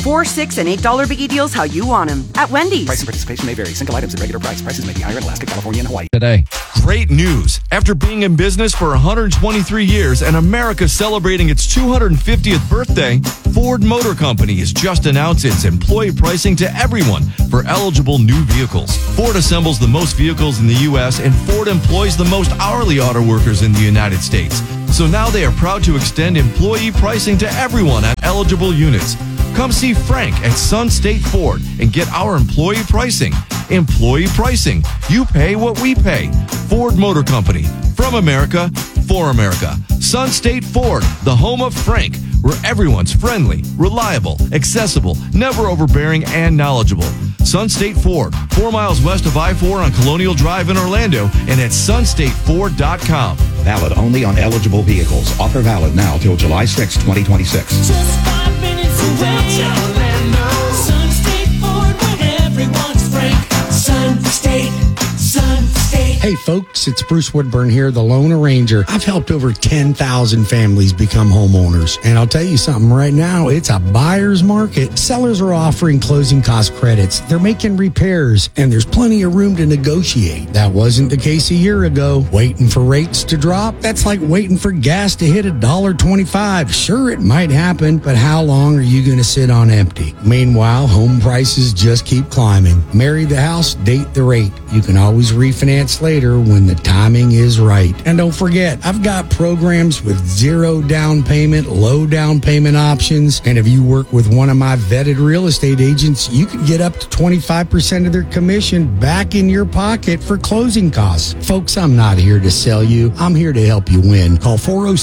$4, $6, and $8 biggie deals how you want them at Wendy's. Price and participation may vary. Single items at regular price. Prices may be higher in Alaska, California, and Hawaii. Today. Great news. After being in business for 123 years and America celebrating its 250th birthday, Ford Motor Company has just announced its employee pricing to everyone for eligible new vehicles. Ford assembles the most vehicles in the U.S., and Ford employs the most hourly auto workers in the United States. So now they are proud to extend employee pricing to everyone at eligible units. Come see Frank at Sun State Ford and get our employee pricing. Employee pricing. You pay what we pay. Ford Motor Company. From America, for America. Sun State Ford, the home of Frank, where everyone's friendly, reliable, accessible, never overbearing, and knowledgeable. Sun State Ford, 4 miles west of I-4 on Colonial Drive in Orlando and at sunstateford.com. Valid only on eligible vehicles. Offer valid now till July 6, 2026. Just 5 minutes away. Sun State Ford, when everyone's frank. Sun State. Hey folks, it's Bruce Woodburn here, the Lone Ranger. I've helped over 10,000 families become homeowners. And I'll tell you something right now, it's a buyer's market. Sellers are offering closing cost credits. They're making repairs, and there's plenty of room to negotiate. That wasn't the case a year ago. Waiting for rates to drop? That's like waiting for gas to hit $1.25. Sure, it might happen, but how long are you going to sit on empty? Meanwhile, home prices just keep climbing. Marry the house, date the rate. You can always refinance later when the timing is right. And don't forget, I've got programs with zero down payment, low down payment options. And if you work with one of my vetted real estate agents, you could get up to 25% of their commission back in your pocket for closing costs. Folks, I'm not here to sell you. I'm here to help you win. Call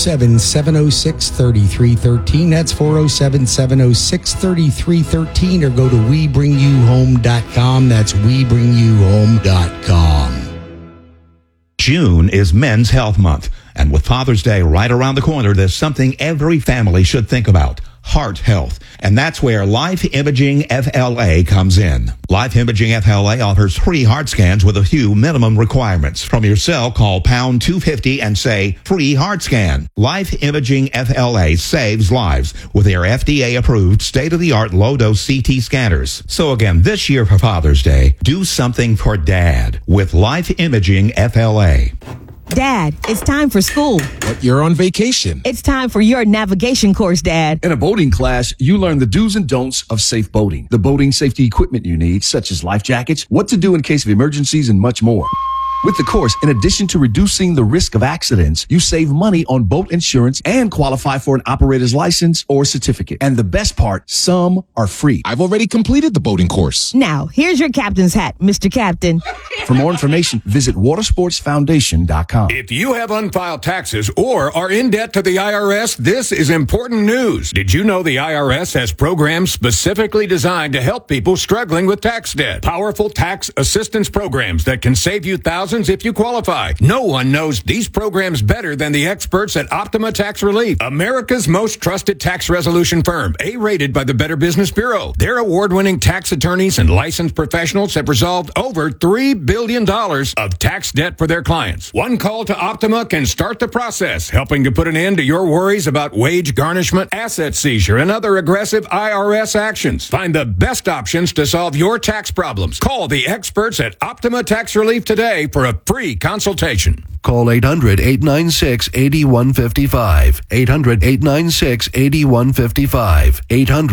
407-706-3313. That's 407-706-3313, or go to WeBringYouHome.com. That's WeBringYouHome.com. June is Men's Health Month, and with Father's Day right around the corner, there's something every family should think about: heart health. And that's where Life Imaging FLA comes in. Life Imaging FLA offers free heart scans with a few minimum requirements. From your cell, call pound 250 and say free heart scan. Life Imaging FLA saves lives with their FDA-approved state-of-the-art low-dose CT scanners. So again, this year for Father's Day, do something for Dad with Life Imaging FLA. Dad, it's time for school. But you're on vacation. It's time for your navigation course, Dad. In a boating class, you learn the do's and don'ts of safe boating, the boating safety equipment you need, such as life jackets, what to do in case of emergencies, and much more. With the course, in addition to reducing the risk of accidents, you save money on boat insurance and qualify for an operator's license or certificate. And the best part, some are free. I've already completed the boating course. Now, here's your captain's hat, Mr. Captain. For more information, visit watersportsfoundation.com. If you have unfiled taxes or are in debt to the IRS, this is important news. Did you know the IRS has programs specifically designed to help people struggling with tax debt? Powerful tax assistance programs that can save you thousands if you qualify. No one knows these programs better than the experts at Optima Tax Relief, America's most trusted tax resolution firm, A-rated by the Better Business Bureau. Their award-winning tax attorneys and licensed professionals have resolved over $3 billion of tax debt for their clients. One call to Optima can start the process, helping to put an end to your worries about wage garnishment, asset seizure, and other aggressive IRS actions. Find the best options to solve your tax problems. Call the experts at Optima Tax Relief today for a free consultation. Call 800-896-8155. 800-896-8155.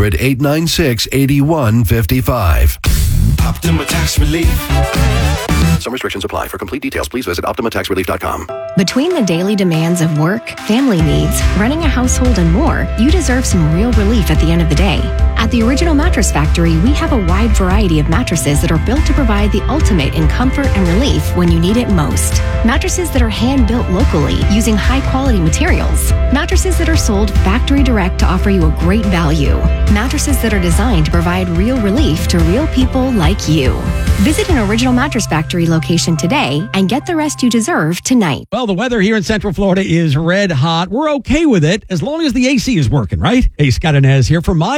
800-896-8155. Optima Tax Relief. Some restrictions apply. For complete details, please visit OptimaTaxRelief.com. Between the daily demands of work, family needs, running a household, and more, you deserve some real relief at the end of the day. At the Original Mattress Factory, we have a wide variety of mattresses that are built to provide the ultimate in comfort and relief when you need it most. Mattresses that are hand-built locally using high-quality materials. Mattresses that are sold factory direct to offer you a great value. Mattresses that are designed to provide real relief to real people like you. Visit an Original Mattress Factory location today and get the rest you deserve tonight. Well, the weather here in Central Florida is red hot. We're okay with it as long as the AC is working, right? Hey, Scott Inez here for My Air Conditioning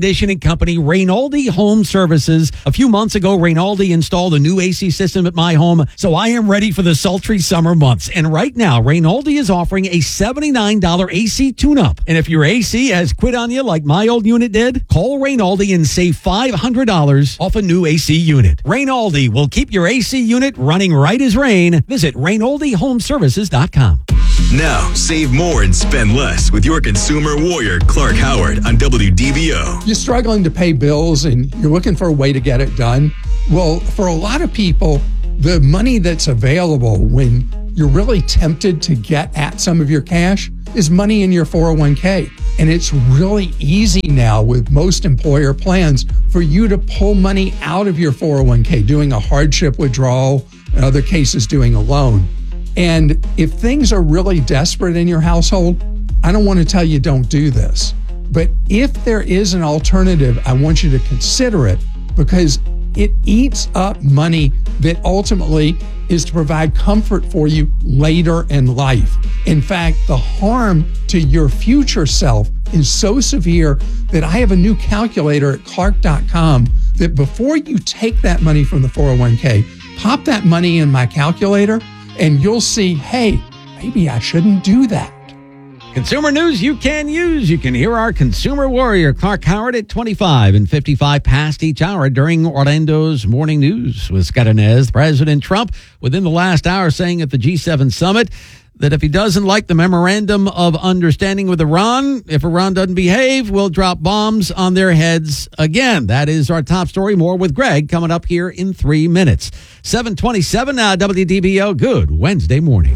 conditioning company, Rainaldi Home Services. A few months ago, Rainaldi installed a new AC system at my home, so I am ready for the sultry summer months. And right now, Rainaldi is offering a $79 AC tune-up. And if your AC has quit on you like my old unit did, call Rainaldi and save $500 off a new AC unit. Rainaldi will keep your AC unit running right as rain. Visit RainaldiHomeservices.com. Now, save more and spend less with your consumer warrior, Clark Howard, on WDBO. You're struggling to pay bills and you're looking for a way to get it done. Well, for a lot of people, the money that's available when you're really tempted to get at some of your cash is money in your 401k. And it's really easy now with most employer plans for you to pull money out of your 401k, doing a hardship withdrawal, in other cases doing a loan. And if things are really desperate in your household, I don't want to tell you don't do this. But if there is an alternative, I want you to consider it because it eats up money that ultimately is to provide comfort for you later in life. In fact, the harm to your future self is so severe that I have a new calculator at Clark.com that before you take that money from the 401k, pop that money in my calculator and you'll see, hey, maybe I shouldn't do that. Consumer news you can use. You can hear our consumer warrior, Clark Howard, at 25 and 55 past each hour during Orlando's morning news with Scott Inez. President Trump, within the last hour, saying at the G7 summit that if he doesn't like the memorandum of understanding with Iran, if Iran doesn't behave, we'll drop bombs on their heads again. That is our top story. More with Greg coming up here in 3 minutes. 7:27 now, WDBO. Good Wednesday morning.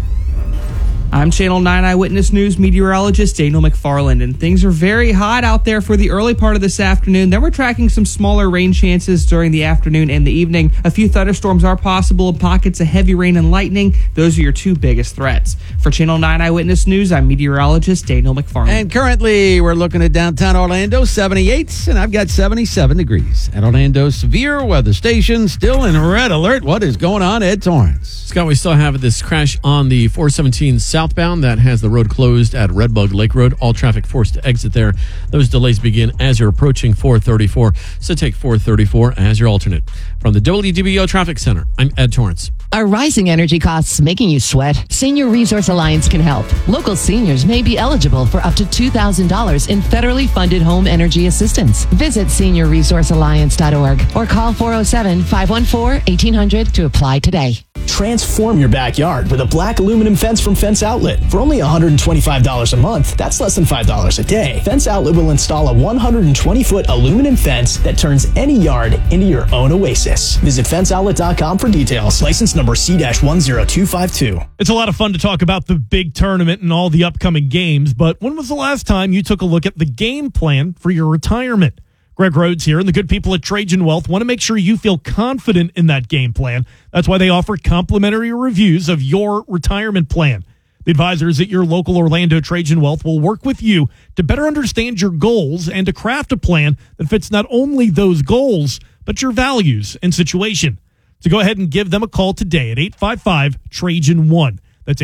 I'm Channel 9 Eyewitness News meteorologist Daniel McFarland, and things are very hot out there for the early part of this afternoon. Then we're tracking some smaller rain chances during the afternoon and the evening. A few thunderstorms are possible and pockets of heavy rain and lightning. Those are your two biggest threats. For Channel 9 Eyewitness News, I'm meteorologist Daniel McFarland. And currently, we're looking at downtown Orlando, 78, and I've got 77 degrees. At Orlando's severe weather station, still in red alert. What is going on, Ed Torrance? Scott, we still have this crash on the 417 southbound that has the road closed at Redbug Lake Road. All traffic forced to exit there. Those delays begin as you're approaching 434. So take 434 as your alternate. From the WDBO Traffic Center, I'm Ed Torrance. Are rising energy costs making you sweat? Senior Resource Alliance can help. Local seniors may be eligible for up to $2,000 in federally funded home energy assistance. Visit seniorresourcealliance.org or call 407-514-1800 to apply today. Transform your backyard with a black aluminum fence from Fence Outlet. For only $125 a month, that's less than $5 a day. Fence Outlet will install a 120-foot aluminum fence that turns any yard into your own oasis. Visit fenceoutlet.com for details. License number C-10252. It's a lot of fun to talk about the big tournament and all the upcoming games, but when was the last time you took a look at the game plan for your retirement? Greg Rhodes here, and the good people at Trajan Wealth want to make sure you feel confident in that game plan. That's why they offer complimentary reviews of your retirement plan. The advisors at your local Orlando Trajan Wealth will work with you to better understand your goals and to craft a plan that fits not only those goals, but your values and situation. So go ahead and give them a call today at 855-TRAJAN-1. That's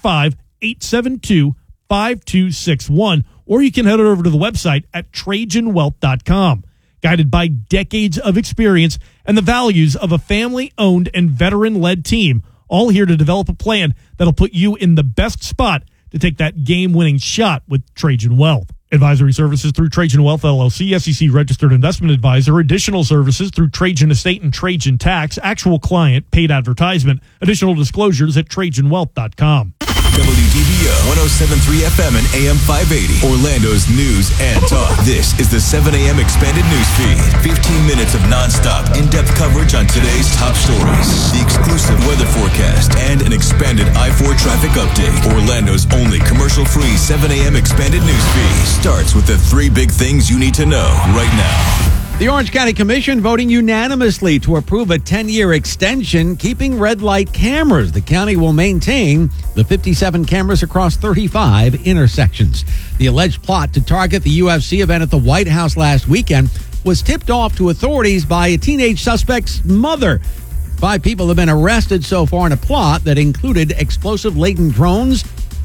855-872-5261. Or you can head over to the website at TrajanWealth.com. Guided by decades of experience and the values of a family-owned and veteran-led team, all here to develop a plan that'll put you in the best spot to take that game-winning shot with Trajan Wealth. Advisory services through Trajan Wealth, LLC, SEC-registered investment advisor. Additional services through Trajan Estate and Trajan Tax. Actual client, paid advertisement. Additional disclosures at TrajanWealth.com. WDBO 107.3 FM and AM 580. Orlando's news and talk. This is the 7 a.m. expanded news feed. 15 minutes of nonstop, in-depth coverage on today's top stories. The exclusive weather forecast and an expanded I-4 traffic update. Orlando's only commercial-free 7 a.m. expanded news feed starts with the 3 big things you need to know right now. The Orange County Commission voting unanimously to approve a 10-year extension keeping red light cameras. The county will maintain the 57 cameras across 35 intersections. The alleged plot to target the UFC event at the White House last weekend was tipped off to authorities by a teenage suspect's mother. 5 people have been arrested so far in a plot that included explosive-laden drones,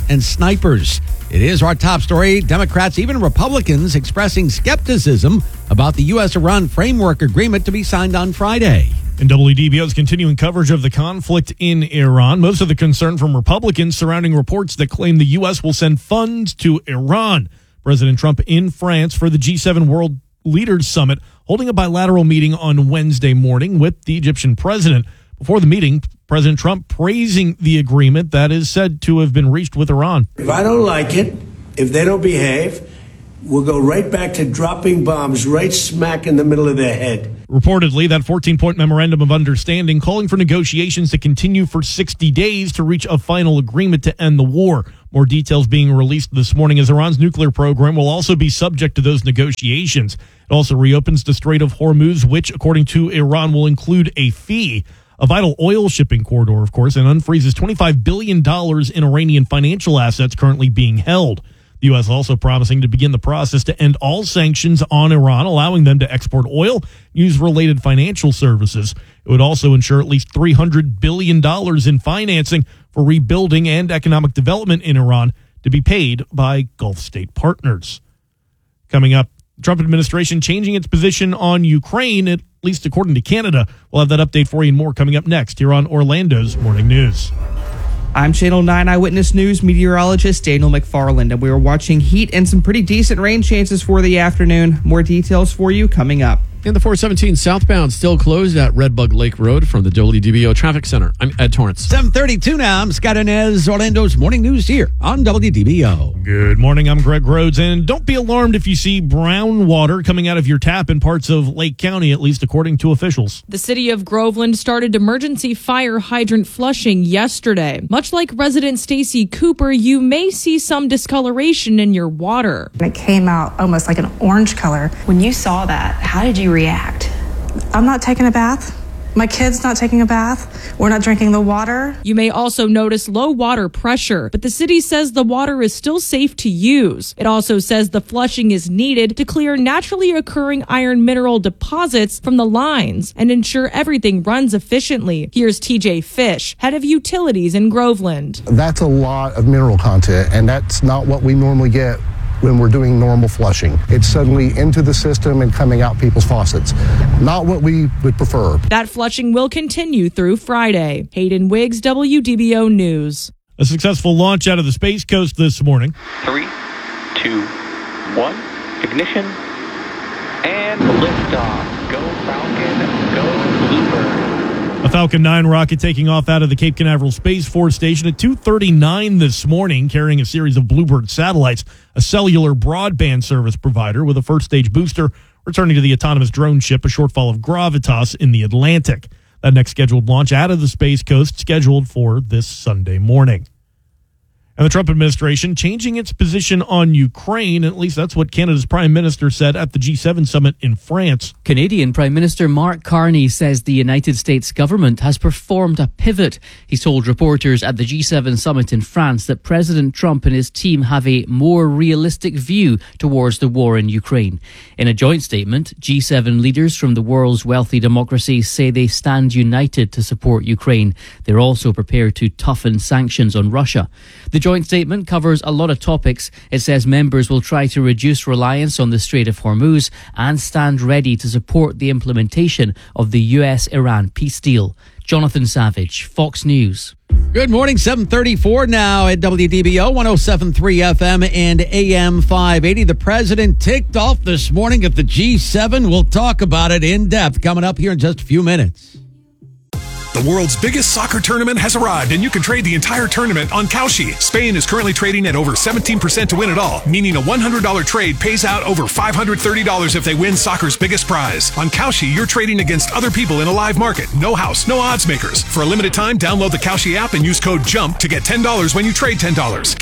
and snipers. It is our top story. Democrats, even Republicans, expressing skepticism about the U.S.-Iran framework agreement to be signed on Friday. And WDBO's continuing coverage of the conflict in Iran. Most of the concern from Republicans surrounding reports that claim the U.S. will send funds to Iran. President Trump in France for the G7 World Leaders Summit, holding a bilateral meeting on Wednesday morning with the Egyptian president. Before the meeting, President Trump praising the agreement that is said to have been reached with Iran. If I don't like it, if they don't behave, we'll go right back to dropping bombs right smack in the middle of their head. Reportedly, that 14-point memorandum of understanding calling for negotiations to continue for 60 days to reach a final agreement to end the war. More details being released this morning as Iran's nuclear program will also be subject to those negotiations. It also reopens the Strait of Hormuz, which, according to Iran, will include a fee. A vital oil shipping corridor, of course, and unfreezes $25 billion in Iranian financial assets currently being held. The U.S. also promising to begin the process to end all sanctions on Iran, allowing them to export oil, use related financial services. It would also ensure at least $300 billion in financing for rebuilding and economic development in Iran to be paid by Gulf state partners. Coming up, the Trump administration changing its position on Ukraine, at least according to Canada. We'll have that update for you and more coming up next here on Orlando's Morning News. I'm Channel 9 Eyewitness News meteorologist Daniel McFarland, and we are watching heat and some pretty decent rain chances for the afternoon. More details for you coming up. And the 417 southbound still closed at Redbug Lake Road from the WDBO Traffic Center. I'm Ed Torrance. 7:32 now. I'm Scott Inez, Orlando's Morning News here on WDBO. Good morning. I'm Greg Rhodes. And don't be alarmed if you see brown water coming out of your tap in parts of Lake County, at least according to officials. The city of Groveland started emergency fire hydrant flushing yesterday. Much like resident Stacy Cooper, you may see some discoloration in your water. It came out almost like an orange color. When you saw that, how did you react? I'm not taking a bath. My kid's not taking a bath. We're not drinking the water. You may also notice low water pressure, but the city says the water is still safe to use. It also says the flushing is needed to clear naturally occurring iron mineral deposits from the lines and ensure everything runs efficiently. Here's TJ Fish, head of utilities in Groveland. That's a lot of mineral content, and that's not what we normally get when we're doing normal flushing. It's suddenly into the system and coming out people's faucets. Not what we would prefer. That flushing will continue through Friday. Hayden Wiggs, WDBO News. A successful launch out of the Space Coast this morning. 3, 2, 1, ignition, and liftoff. Go Falcon, go Bluebird. A Falcon 9 rocket taking off out of the Cape Canaveral Space Force Station at 2:39 this morning, carrying a series of Bluebird satellites, a cellular broadband service provider with a first-stage booster, returning to the autonomous drone ship, a shortfall of Gravitas in the Atlantic. That next scheduled launch out of the Space Coast scheduled for this Sunday morning. And the Trump administration changing its position on Ukraine, at least that's what Canada's Prime Minister said at the G7 summit in France. Canadian Prime Minister Mark Carney says the United States government has performed a pivot. He told reporters at the G7 summit in France that President Trump and his team have a more realistic view towards the war in Ukraine. In a joint statement, G7 leaders from the world's wealthy democracies say they stand united to support Ukraine. They're also prepared to toughen sanctions on Russia. The joint statement covers a lot of topics. It says members will try to reduce reliance on the Strait of Hormuz and stand ready to support the implementation of the US-Iran peace deal. Jonathan Savage, Fox News. Good morning, 7:34 now at WDBO 107.3 FM and AM 580. The president ticked off this morning at the G7. We'll talk about it in depth coming up here in just a few minutes. The world's biggest soccer tournament has arrived, and you can trade the entire tournament on Kalshi. Spain is currently trading at over 17% to win it all, meaning a $100 trade pays out over $530 if they win soccer's biggest prize. On Kalshi, you're trading against other people in a live market. No house, no odds makers. For a limited time, download the Kalshi app and use code JUMP to get $10 when you trade $10.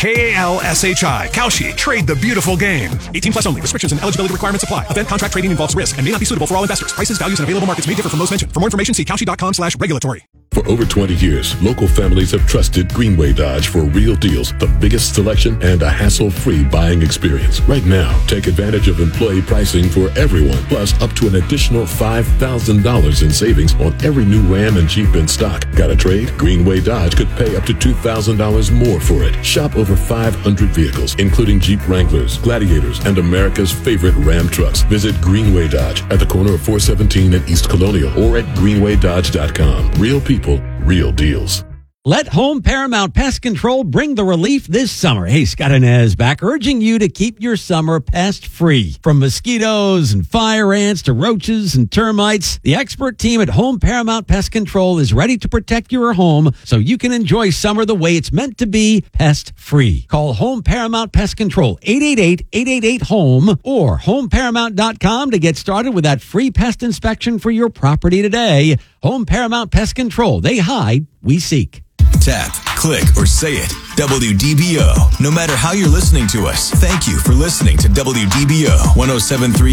KALSHI. Kalshi. Trade the beautiful game. 18 plus only. Restrictions and eligibility requirements apply. Event contract trading involves risk and may not be suitable for all investors. Prices, values, and available markets may differ from those mentioned. For more information, see Kalshi.com/regulatory. For over 20 years, local families have trusted Greenway Dodge for real deals, the biggest selection, and a hassle-free buying experience. Right now, take advantage of employee pricing for everyone, plus up to an additional $5,000 in savings on every new Ram and Jeep in stock. Got a trade? Greenway Dodge could pay up to $2,000 more for it. Shop over 500 vehicles, including Jeep Wranglers, Gladiators, and America's favorite Ram trucks. Visit Greenway Dodge at the corner of 417 and East Colonial or at greenwaydodge.com. Real people, real deals. Let Home Paramount Pest Control bring the relief this summer. Hey, Scott Inez back, urging you to keep your summer pest-free. From mosquitoes and fire ants to roaches and termites, the expert team at Home Paramount Pest Control is ready to protect your home so you can enjoy summer the way it's meant to be, pest-free. Call Home Paramount Pest Control, 888-888-HOME, or homeparamount.com to get started with that free pest inspection for your property today. Home Paramount Pest Control. They hide, we seek. Tap, click, or say it. WDBO. No matter how you're listening to us, thank you for listening to WDBO 107.3